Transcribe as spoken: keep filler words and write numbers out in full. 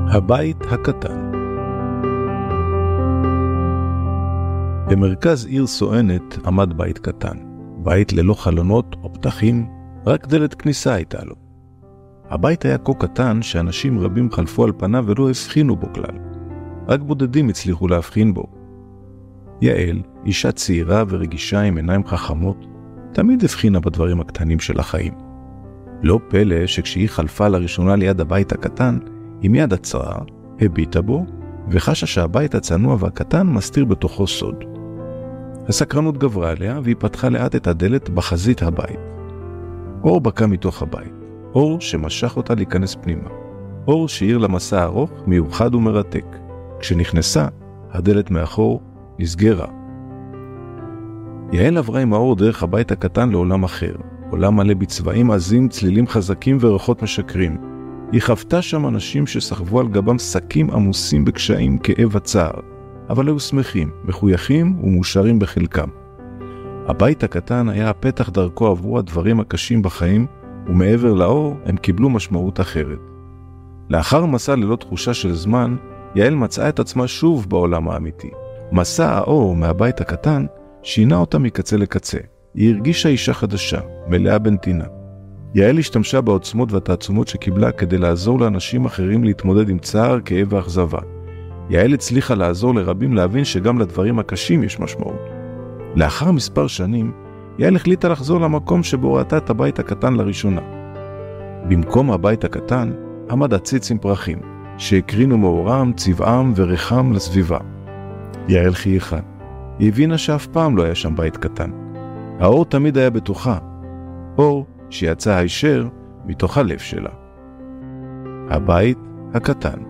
הבית הקטן. במרכז עיר סואנת עמד בית קטן, בית ללא חלונות או פתחים, רק דלת כניסה הייתה לו. הבית היה כה קטן שאנשים רבים חלפו על פניו ולא הבחינו בו כלל. רק בודדים הצליחו להבחין בו. יעל, אישה צעירה ורגישה עם עיניים חכמות, תמיד הבחינה בדברים הקטנים של החיים. לא פלא שכשהיא חלפה לראשונה ליד הבית הקטן, היא מיד עצרה, הביטה בו, וחשה שהבית הצנוע והקטן מסתיר בתוכו סוד. הסקרנות גברה עליה, והיא פתחה לאט את הדלת בחזית הבית. אור בקע מתוך הבית, אור שמשך אותה להיכנס פנימה, אור שהאיר למסע ארוך, מיוחד ומרתק. כשנכנסה, הדלת מאחור נסגרה. יעל עברה עם האור דרך הבית הקטן לעולם אחר, עולם מלא בצבעים עזים, צלילים חזקים וריחות משקרים. היא חוותה שם אנשים שסחבו על גבם שקים עמוסים בקשיים, כאב וצער, אבל היו שמחים, מחויכים ומאושרים בחלקם. הבית הקטן היה הפתח דרכו עברו הדברים הקשים בחיים, ומעבר לאור הם קיבלו משמעות אחרת. לאחר מסע ללא תחושה של זמן, יעל מצאה את עצמה שוב בעולם האמיתי. מסע האור מהבית הקטן שינה אותה מקצה לקצה. היא הרגישה אישה חדשה, מלאה בנתינה. יעל השתמשה בעוצמות והתעצומות שקיבלה כדי לעזור לאנשים אחרים להתמודד עם צער, כאב ואכזבה. יעל הצליחה לעזור לרבים להבין שגם לדברים הקשים יש משמעות. לאחר מספר שנים, יעל החליטה לחזור למקום שבו ראתה את הבית הקטן לראשונה. במקום הבית הקטן עמד עציץ עם פרחים, שהקרינו מאורם, צבעם וריחם לסביבה. יעל חייכה. היא הבינה שאף פעם לא היה שם בית קטן. האור תמיד היה בתוכה, אור שיצא הישר מתוך הלב שלה. הבית הקטן.